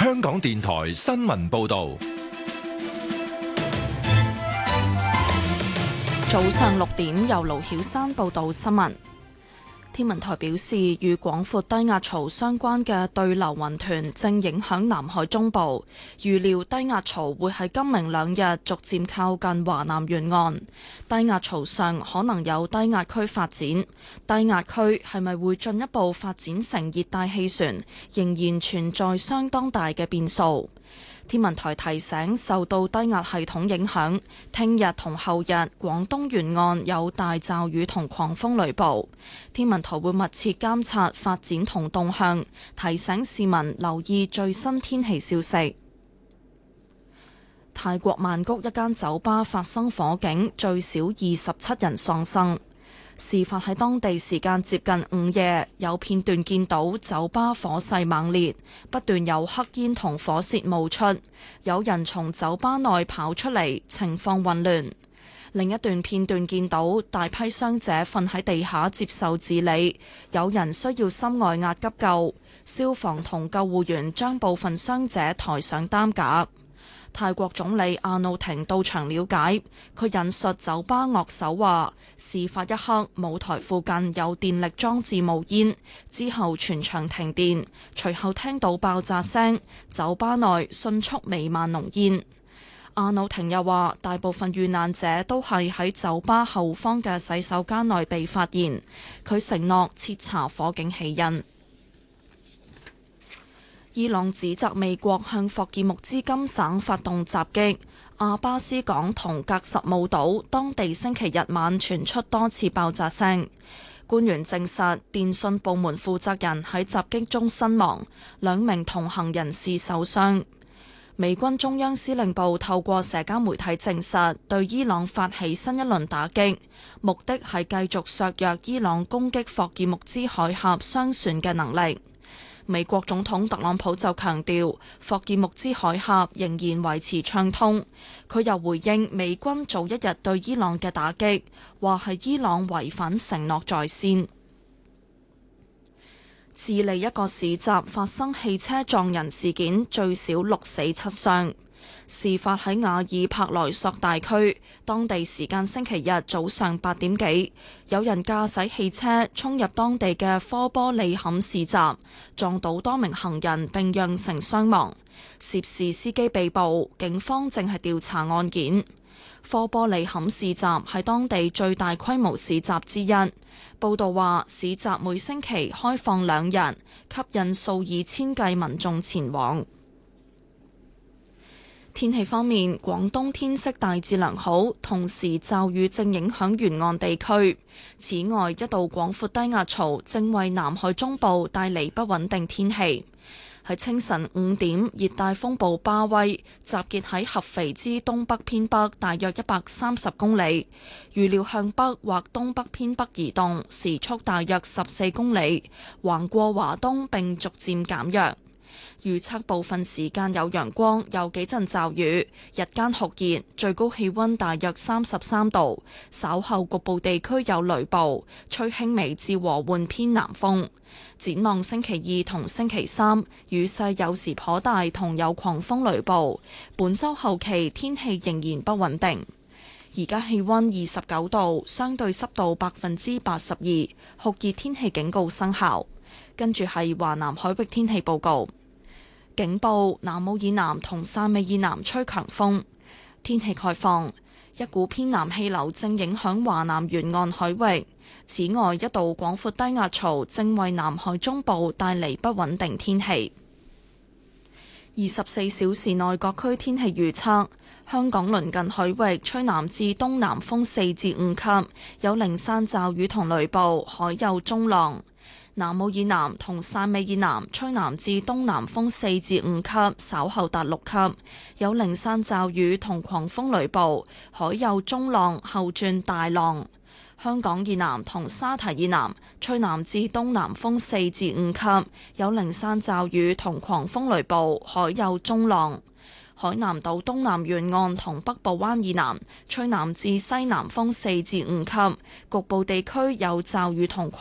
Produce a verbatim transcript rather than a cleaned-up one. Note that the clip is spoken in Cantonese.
香港電台新聞報道。 早上六點，由盧曉珊報道新聞。天文台表示，與廣闊低壓槽相關嘅對流雲團正影響南海中部，預料低壓槽會喺今明兩日逐漸靠近華南沿岸。低壓槽上可能有低壓區發展，低壓區係咪會進一步發展成熱帶氣旋，仍然存在相當大嘅變數。天文台提醒，受到低壓系統影響，聽日同後日廣東沿岸有大驟雨同狂風雷暴。天文台會密切監察發展同動向，提醒市民留意最新天氣消息。泰國曼谷一間酒吧發生火警，最少二十七人喪生。事發喺當地時間接近午夜，有片段見到酒吧火勢猛烈，不斷有黑煙同火舌冒出，有人從酒吧內跑出嚟，情況混亂。另一段片段見到大批傷者瞓喺地下接受治理，有人需要心外壓急救，消防同救護員將部分傷者抬上擔架。泰國總理阿努廷到場了解，佢引述酒吧樂手話，事發一刻舞台附近有電力裝置冒煙，之後全場停電，隨後聽到爆炸聲，酒吧內迅速彌漫濃煙。阿努廷又話，大部分遇難者都係喺酒吧後方嘅洗手間內被發現，佢承諾徹查火警起因。伊朗指責美國向霍爾木茲金省發動襲擊，阿巴斯港同格什姆島當地星期日晚傳出多次爆炸聲。官員證實，電信部門負責人喺襲擊中身亡，兩名同行人士受傷。美軍中央司令部透過社交媒體證實，對伊朗發起新一輪打擊，目的係繼續削弱伊朗攻擊霍爾木茲海峽商船嘅能力。美國總統特朗普就強調，霍爾木茲海峽仍然維持暢通。佢又回應美軍早一日對伊朗嘅打擊，話係伊朗違反承諾在先。智利一個市集發生汽車撞人事件，最少六死七傷。事發喺瓦爾帕萊索大區，當地時間星期日早上八點幾，有人駕駛汽車衝入當地嘅科波利坎市集，撞到多名行人並釀成傷亡。涉事司機被捕，警方正係調查案件。科波利坎市集係當地最大規模市集之一。報道話，市集每星期開放兩日，吸引數以千計民眾前往。天氣方面，廣東天色大致良好，同時驟雨正影響沿岸地區。此外，一道廣闊低壓槽正為南海中部帶嚟不穩定天氣。喺清晨五點，熱帶風暴巴威集結喺合肥之東北偏北大約一百三十公里，預料向北或東北偏北移動，時速大約十四公里，橫過華東並逐漸減弱。預測部分時間有陽光，有幾陣驟雨，日間酷熱，最高氣溫大約三十三度。稍後局部地區有雷暴，吹輕微至和緩偏南風。展望星期二同星期三，雨勢有時頗大，同有狂風雷暴。本週後期天氣仍然不穩定。而家氣溫二十九度，相對濕度百分之八十二，酷熱天氣警告生效。跟住係華南海域天氣報告。警報：南澳以南同汕尾以南吹強風。天氣概況：一股偏南氣流正影響華南沿岸海域。此外，一道廣闊低壓槽正為南海中部帶嚟不穩定天氣。二十四小時內各區天氣預測：香港鄰近海域吹南至東南風四至五級，有零散驟雨同雷暴，海有中浪。南澳以南同汕尾以南吹南至東南風四至五級，稍後達六級，有零散驟雨同狂風雷暴，海有中浪，後轉大浪。香港以南同沙堤以南吹南至東南風四至五級，有零散驟雨同狂風雷暴，海有中浪。海南島東南沿岸同北部灣以南吹南至西南風四至五級，局部地區有驟雨同狂